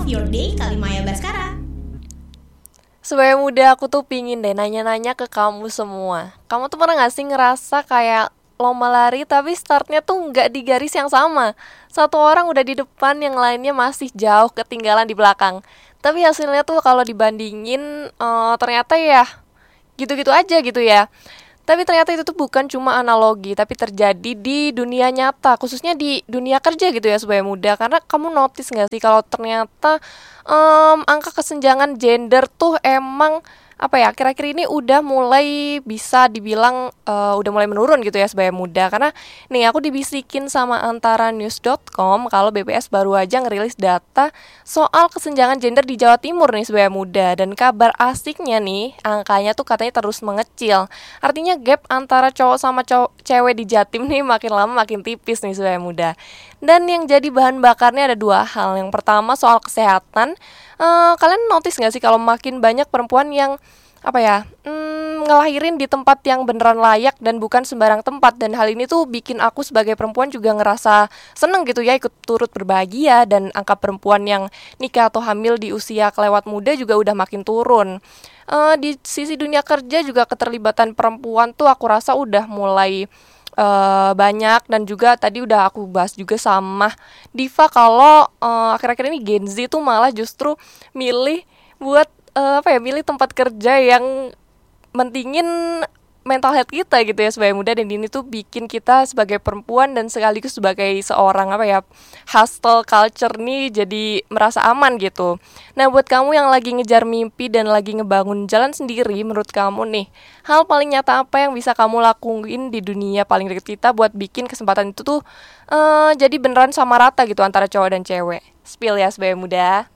of your day kali Maya Baskara. Sebagai muda aku tuh pingin deh nanya-nanya ke kamu semua. Kamu tuh pernah gak sih ngerasa kayak lomba lari tapi startnya tuh nggak di garis yang sama? Satu orang udah di depan, yang lainnya masih jauh ketinggalan di belakang. Tapi hasilnya tuh kalau dibandingin ternyata ya gitu-gitu aja gitu ya. Tapi ternyata itu tuh bukan cuma analogi, tapi terjadi di dunia nyata, khususnya di dunia kerja gitu ya sebagai muda. Karena kamu notice gak sih kalau ternyata angka kesenjangan gender tuh emang apa ya, akhir-akhir ini udah mulai bisa dibilang udah mulai menurun gitu ya sebagai muda. Karena nih aku dibisikin sama antaranews.com kalau BPS baru aja ngerilis data soal kesenjangan gender di Jawa Timur nih sebagai muda. Dan kabar asiknya nih, angkanya tuh katanya terus mengecil. Artinya gap antara cowok sama cewek di Jatim nih makin lama makin tipis nih sebagai muda. Dan yang jadi bahan bakarnya ada dua hal. Yang pertama soal kesehatan. Kalian notice gak sih kalau makin banyak perempuan yang ngelahirin di tempat yang beneran layak dan bukan sembarang tempat. Dan hal ini tuh bikin aku sebagai perempuan juga ngerasa seneng gitu ya, ikut turut berbahagia. Dan angka perempuan yang nikah atau hamil di usia kelewat muda juga udah makin turun. Di sisi dunia kerja juga keterlibatan perempuan tuh aku rasa udah mulai banyak. Dan juga tadi udah aku bahas juga sama Diva kalau akhir-akhir ini Gen Z tuh malah justru milih buat milih tempat kerja yang mentingin mental health kita gitu ya sebagai muda. Dan ini tuh bikin kita sebagai perempuan dan sekaligus sebagai seorang hustle culture nih jadi merasa aman gitu. Nah, buat kamu yang lagi ngejar mimpi dan lagi ngebangun jalan sendiri, menurut kamu nih, hal paling nyata apa yang bisa kamu lakuin di dunia paling dekat kita buat bikin kesempatan itu tuh jadi beneran sama rata gitu antara cowok dan cewek? Spill ya sebagai muda.